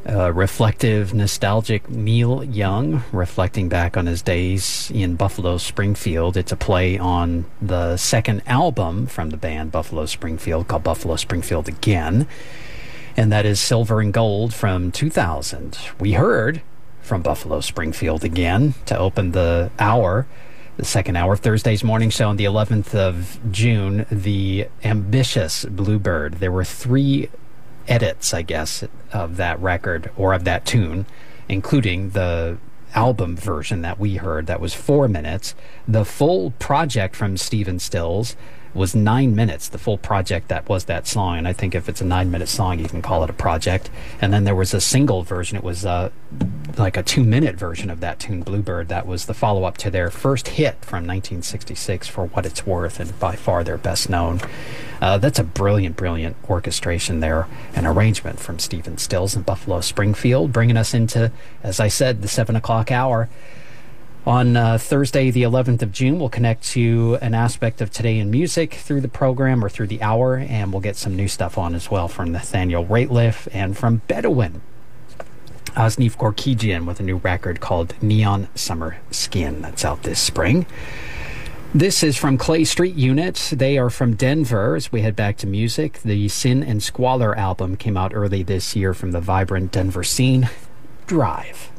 Reflective, nostalgic Neil Young, reflecting back on his days in Buffalo Springfield. It's a play on the second album from the band Buffalo Springfield called Buffalo Springfield Again, and that is Silver and Gold from 2000. We heard from Buffalo Springfield Again to open the hour, the second hour of Thursday's morning show on the 11th of June, the Ambitious Bluebird. There were 3 edits, I guess, of that record or of that tune, including the album version that we heard that was 4 minutes. The full project from Stephen Stills was 9 minutes, the full project that was that song. And I think if it's a 9-minute song, you can call it a project. And then there was a single version. It was like a 2-minute version of that tune, Bluebird. That was the follow-up to their first hit from 1966, For What It's Worth, and by far their best known. That's a brilliant, brilliant orchestration there, an arrangement from Stephen Stills and Buffalo Springfield, bringing us into, as I said, the 7 o'clock hour. On Thursday, the 11th of June, we'll connect to an aspect of Today in Music through the program or through the hour, and we'll get some new stuff on as well from Nathaniel Rateliff and from Bedouin. Asnif Gorkidjian with a new record called Neon Summer Skin. That's out this spring. This is from Clay Street Unit. They are from Denver. As we head back to music, the Sin and Squalor album came out early this year from the vibrant Denver scene. Drive.